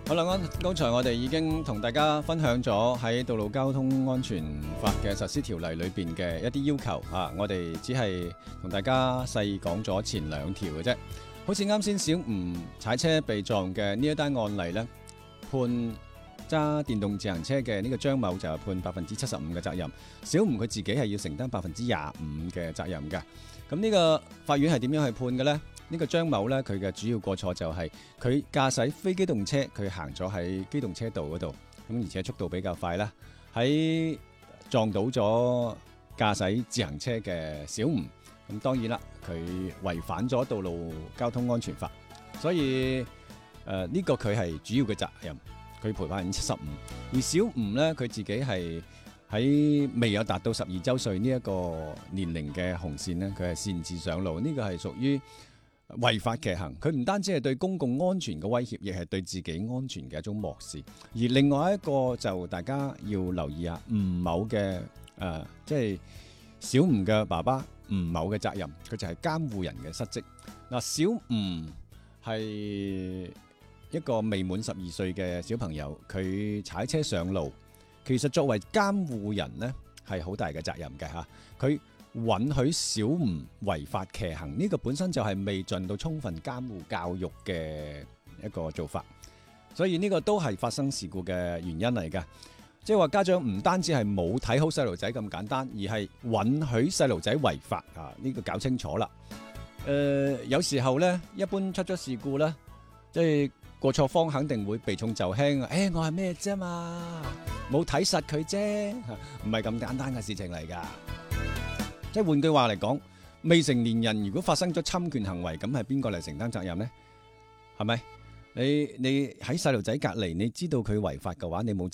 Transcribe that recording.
好啦，剛才我哋已經同大家分享咗喺道路交通安全法嘅實施條例裏邊嘅一啲要求啊，我哋只係同大家細講咗前2條嘅啫。好似啱先小吳踩車被撞嘅呢一單案例呢，判揸電動自行車嘅呢個張某就係判75%嘅責任，小吳佢自己係要承擔25%嘅責任嘅。咁呢個法院係點樣去判嘅呢？呢個張某呢，佢嘅主要過錯就係佢駕駛非機動車，佢行咗喺機動車道嗰度，咁而且速度比較快啦，喺撞到咗駕駛自行車嘅小吳，咁當然啦，佢違反咗道路交通安全法，所以呢個佢係主要嘅責任，佢賠75%。而小吳呢，佢自己係喺未有達到12周歲呢一個年齡嘅紅線呢，佢係擅自上路，呢個係屬於違法騎行。佢唔單止係對公共安全嘅威脅，亦係對自己安全嘅一種漠視。而另外一個就大家要留意下吳某嘅即係小吳嘅爸爸吳某嘅責任，佢就係監護人嘅失職。嗱，小吳係一個未滿12歲嘅小朋友，佢踩車上路，其實作為監護人呢，係好大嘅責任嘅嚇。佢允許小吳違法騎行，呢個本身就係未盡到充分監護教育嘅一個做法，所以呢個都係發生事故嘅原因嚟㗎。即係話家長唔單止係冇睇好細路仔咁簡單，而係允許細路仔違法啊！呢個搞清楚啦。有時候呢，一般出咗事故呢，即係過錯方肯定會避重就輕。我係咩啫嘛，冇睇實佢啫，唔係咁簡單嘅事情嚟㗎。即係換句話嚟講，未成年人如果發生咗侵權行為，咁係邊個嚟承擔責任呢？係咪？你喺細路仔隔離，你知道佢違法嘅話，你冇